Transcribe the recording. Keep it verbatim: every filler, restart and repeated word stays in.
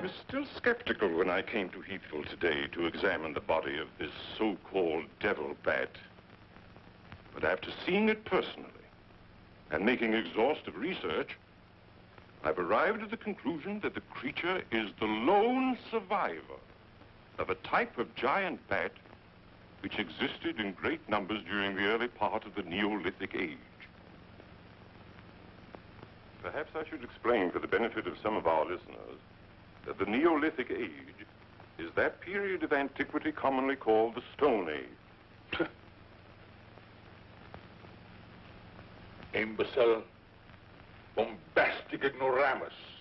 was still skeptical when I came to Heathville today to examine the body of this so-called devil bat. But after seeing it personally and making exhaustive research, I've arrived at the conclusion that the creature is the lone survivor of a type of giant bat which existed in great numbers during the early part of the Neolithic age. Perhaps I should explain for the benefit of some of our listeners that the Neolithic age is that period of antiquity commonly called the Stone Age. Imbecile, bombastic ignoramus.